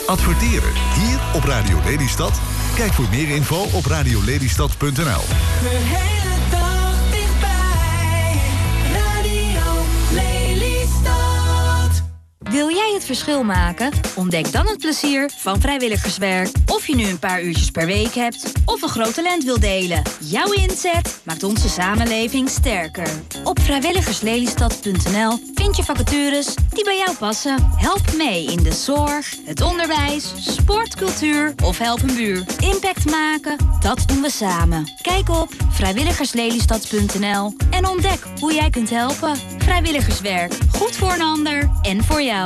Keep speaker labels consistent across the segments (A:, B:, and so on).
A: Adverteren hier op Radio Lelystad? Kijk voor meer info op radiolelystad.nl.
B: De hele dag dichtbij. Radio Lelystad.
C: Wil jij het verschil maken? Ontdek dan het plezier van vrijwilligerswerk. Of je nu een paar uurtjes per week hebt of een groot talent wil delen. Jouw inzet maakt onze samenleving sterker. Op vrijwilligerslelystad.nl vind je vacatures die bij jou passen. Help mee in de zorg, het onderwijs, sport, cultuur of help een buur. Impact maken, dat doen we samen. Kijk op vrijwilligerslelystad.nl en ontdek hoe jij kunt helpen. Vrijwilligerswerk, goed voor een ander en voor jou.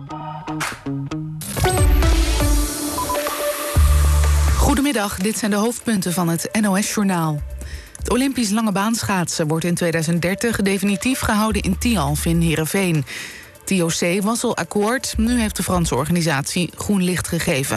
D: Goedemiddag, dit zijn de hoofdpunten van het NOS-journaal. Het Olympisch langebaanschaatsen wordt in 2030 definitief gehouden in Tialf in Heerenveen. Het IOC was al akkoord, nu heeft de Franse organisatie groen licht gegeven.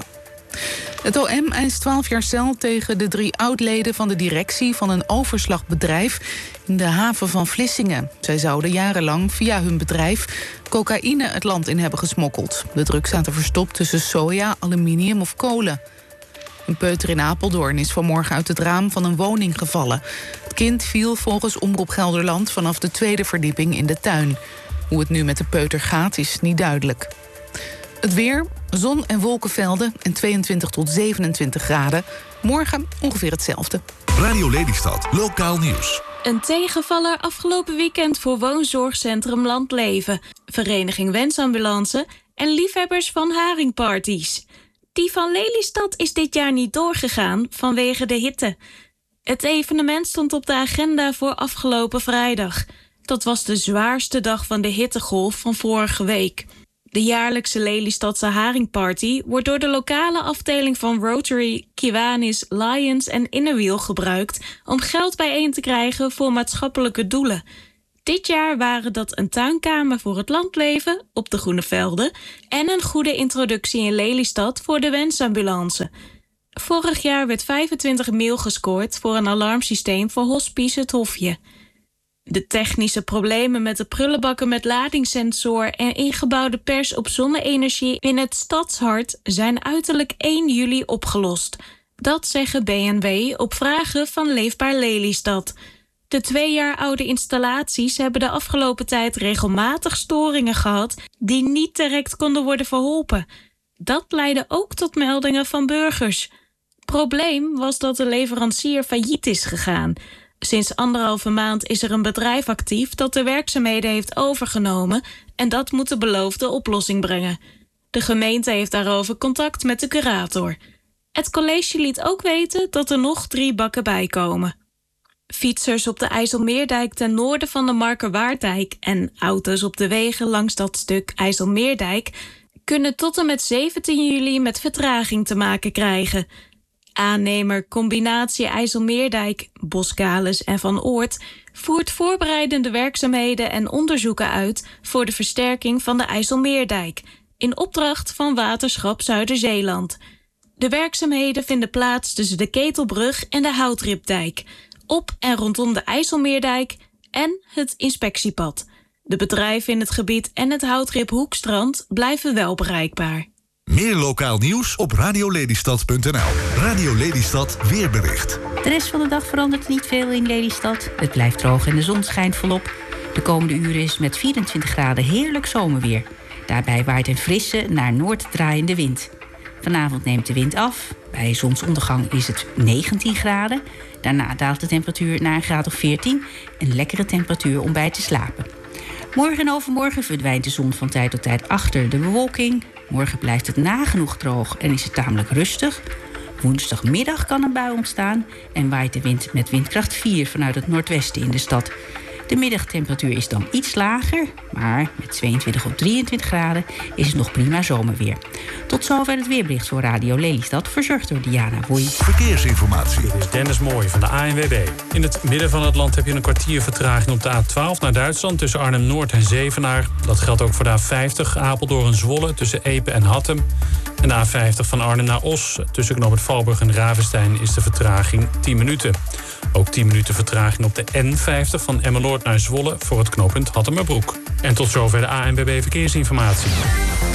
D: Het OM eist 12 jaar cel tegen de 3 oud-leden van de directie van een overslagbedrijf in de haven van Vlissingen. Zij zouden jarenlang via hun bedrijf cocaïne het land in hebben gesmokkeld. De drugs zaten verstopt tussen soja, aluminium of kolen. Een peuter in Apeldoorn is vanmorgen uit het raam van een woning gevallen. Het kind viel volgens Omroep Gelderland vanaf de 2e verdieping in de tuin. Hoe het nu met de peuter gaat is niet duidelijk. Het weer, zon en wolkenvelden en 22 tot 27 graden. Morgen ongeveer hetzelfde.
A: Radio Lelystad, lokaal nieuws.
E: Een tegenvaller afgelopen weekend voor woonzorgcentrum Landleven, Vereniging Wensambulance en liefhebbers van haringparties. Die van Lelystad is dit jaar niet doorgegaan vanwege de hitte. Het evenement stond op de agenda voor afgelopen vrijdag. Dat was de zwaarste dag van de hittegolf van vorige week. De jaarlijkse Lelystadse haringparty wordt door de lokale afdeling van Rotary, Kiwanis, Lions en Innerwiel gebruikt om geld bijeen te krijgen voor maatschappelijke doelen. Dit jaar waren dat een tuinkamer voor het landleven op de Groene Velden en een goede introductie in Lelystad voor de wensambulance. Vorig jaar werd 25 mil gescoord voor een alarmsysteem voor Hospice Het Hofje. De technische problemen met de prullenbakken met ladingssensor en ingebouwde pers op zonne-energie in het stadshart zijn uiterlijk 1 juli opgelost. Dat zeggen BNW op vragen van Leefbaar Lelystad. De 2 jaar oude installaties hebben de afgelopen tijd regelmatig storingen gehad die niet direct konden worden verholpen. Dat leidde ook tot meldingen van burgers. Probleem was dat de leverancier failliet is gegaan. Sinds 1,5 maand is er een bedrijf actief dat de werkzaamheden heeft overgenomen en dat moet de beloofde oplossing brengen. De gemeente heeft daarover contact met de curator. Het college liet ook weten dat er nog 3 bakken bij komen. Fietsers op de IJsselmeerdijk ten noorden van de Markerwaarddijk en auto's op de wegen langs dat stuk IJsselmeerdijk kunnen tot en met 17 juli met vertraging te maken krijgen. Aannemer Combinatie IJsselmeerdijk, Boskalis en Van Oort voert voorbereidende werkzaamheden en onderzoeken uit voor de versterking van de IJsselmeerdijk in opdracht van Waterschap Zuiderzeeland. De werkzaamheden vinden plaats tussen de Ketelbrug en de Houtripdijk, op en rondom de IJsselmeerdijk en het inspectiepad. De bedrijven in het gebied en het Houtrip-Hoekstrand blijven wel bereikbaar.
A: Meer lokaal nieuws op radiolelystad.nl. Radio Lelystad weerbericht.
F: De rest van de dag verandert niet veel in Lelystad. Het blijft droog en de zon schijnt volop. De komende uren is met 24 graden heerlijk zomerweer. Daarbij waait een frisse naar noord draaiende wind. Vanavond neemt de wind af. Bij zonsondergang is het 19 graden. Daarna daalt de temperatuur naar een graad of 14. Een lekkere temperatuur om bij te slapen. Morgen en overmorgen verdwijnt de zon van tijd tot tijd achter de bewolking. Morgen blijft het nagenoeg droog en is het tamelijk rustig. Woensdagmiddag kan een bui ontstaan en waait de wind met windkracht 4 vanuit het noordwesten in de stad. De middagtemperatuur is dan iets lager, maar met 22 of 23 graden is het nog prima zomerweer. Tot zover het weerbericht voor Radio Lelystad, verzorgd door Diana Woei.
A: Verkeersinformatie.
G: Dit is Dennis Mooij van de ANWB. In het midden van het land heb je een kwartier vertraging op de A12 naar Duitsland tussen Arnhem-Noord en Zevenaar. Dat geldt ook voor de A50 Apeldoorn-Zwolle tussen Epe en Hattem. En de A50 van Arnhem naar Os tussen knooppunt Valburg en Ravenstein is de vertraging 10 minuten. Ook 10 minuten vertraging op de N50 van Emmeloord naar Zwolle voor het knooppunt Hattemerbroek. En tot zover de ANWB Verkeersinformatie.